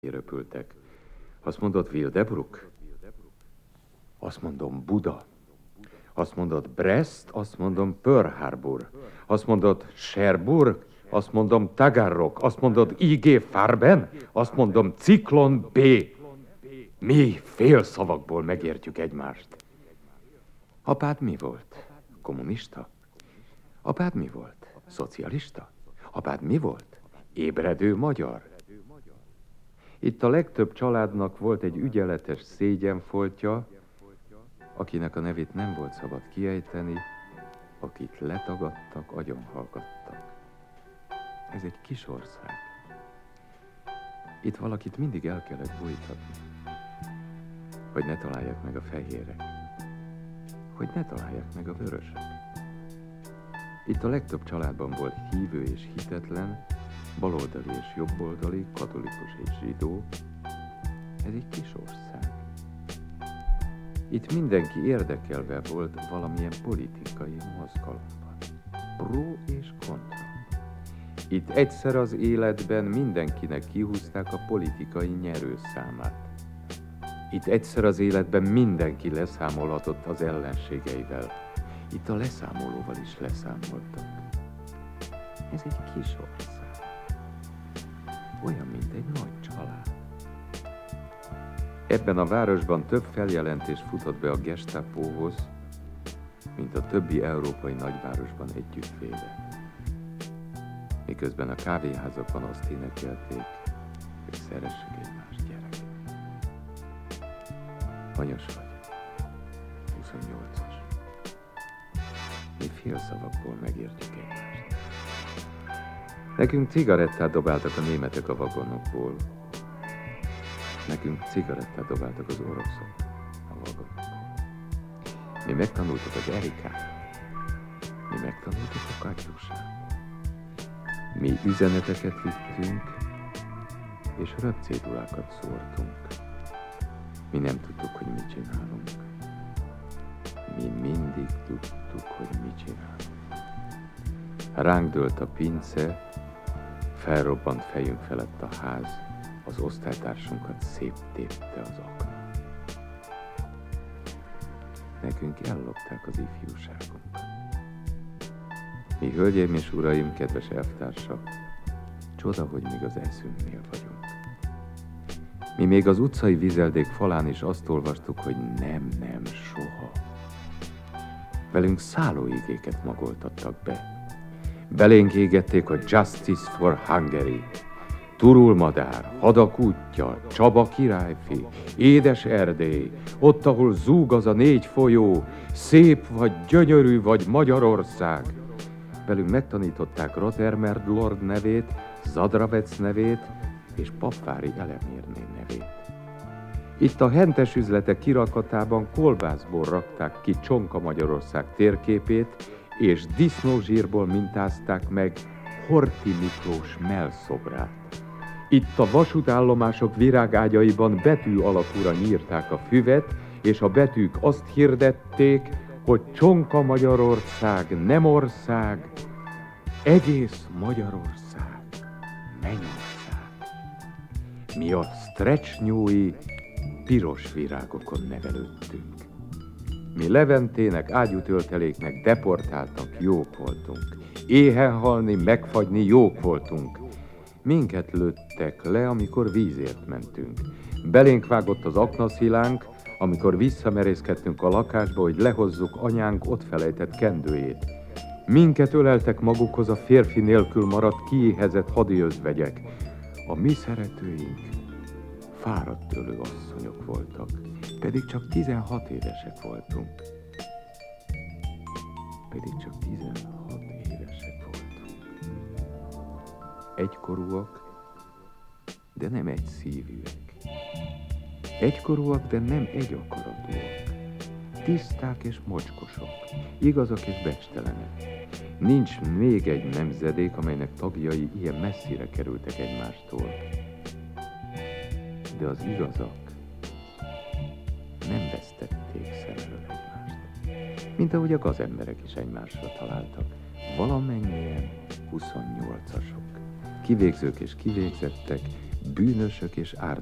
röpültek. Azt mondod Wildebruck? Azt mondom Buda. Azt mondod Brest, azt mondom Pearl Harbor. Azt mondod Cherbourg, azt mondom Tagarrog. Azt mondod IG Farben, azt mondom Cyclone B. Mi félszavakból megértjük egymást. Apád mi volt? Kommunista? Apád mi volt? Szocialista? Apád mi volt? Ébredő magyar? Itt a legtöbb családnak volt egy ügyeletes szégyenfoltja, akinek a nevét nem volt szabad kiejteni, akit letagadtak, agyonhallgattak. Ez egy kis ország. Itt valakit mindig el kellett bújtatni, hogy ne találják meg a fehérek, hogy ne találják meg a vörösek. Itt a legtöbb családban volt hívő és hitetlen, baloldali és jobboldali, katolikus és zsidó. Ez egy kis ország. Itt mindenki érdekelve volt valamilyen politikai mozgalomban. Pro és kontra. Itt egyszer az életben mindenkinek kihúzták a politikai nyerőszámát. Itt egyszer az életben mindenki leszámolhatott az ellenségeivel. Itt a leszámolóval is leszámoltak. Ez egy kis ország. Olyan, mint egy nagy család. Ebben a városban több feljelentés futott be a Gestapóhoz, mint a többi európai nagyvárosban együttvéve. Miközben a kávéházakban azt énekelték, hogy szeressük egymást, gyerekek. Hanyas vagy? 28-as. Mi félszavakból megértjük egymást. Nekünk cigarettát dobáltak a németek a vagonokból. Nekünk cigarettát dobáltak az oroszok a vagonokból. Mi megtanultuk az Erikát. Mi megtanultuk a Katyusát. Mi üzeneteket vittünk, és röpcédulákat szórtunk. Mi nem tudtuk, hogy mit csinálunk. Mi mindig tudtuk, hogy mit csinálunk. Ránk dőlt a pince, felrobbant fejünk felett a ház, az osztálytársunkat szép tépte az akna. Nekünk ellopták az ifjúságunkat. Mi, hölgyeim és uraim, kedves elvtársak, csoda, hogy még az eszünknél vagyunk. Mi még az utcai vizeldék falán is azt olvastuk, hogy nem, soha. Velünk szállóigéket magoltattak be. Belénk égették a Justice for Hungary, Turul madár, Hadak útja, Csaba királyfi, Édes Erdély, ott, ahol zúg az a 4 folyó, szép vagy gyönyörű vagy Magyarország. Velünk megtanították Rotermerd Lord nevét, Zadravec nevét és Papvári Elemérné nevét. Itt a hentes üzletek kirakatában kolbászból rakták ki Csonka Magyarország térképét, és disznózsírból mintázták meg Horthy Miklós mellszobrát. Itt a vasútállomások virágágyaiban betű alakúra nyírták a füvet, és a betűk azt hirdették, hogy Csonka Magyarország nem ország, egész Magyarország mennyország. Mi a Sztrecsnyói piros virágokon nevelődtünk. Mi Leventének, ágyútölteléknek deportáltak, jók voltunk. Éhen halni, megfagyni, jók voltunk. Minket lőttek le, amikor vízért mentünk. Belénk vágott az aknaszilánk, amikor visszamerészkedtünk a lakásba, hogy lehozzuk anyánk ott felejtett kendőjét. Minket öleltek magukhoz a férfi nélkül maradt, kiéhezett hadiözvegyek. A mi szeretőink fáradt tőlő asszonyok voltak, pedig csak 16 évesek voltunk. Egykorúak, de nem egyszívűek. Egykorúak, de nem egyakaratúak. Tiszták és mocskosok, igazak és becstelenek. Nincs még egy nemzedék, amelynek tagjai ilyen messzire kerültek egymástól. De az igazak nem vesztették szem elől egymást. Mint ahogy a gazemberek is egymásra találtak. Valamennyien 28-asok. Kivégzők és kivégzettek, bűnösök és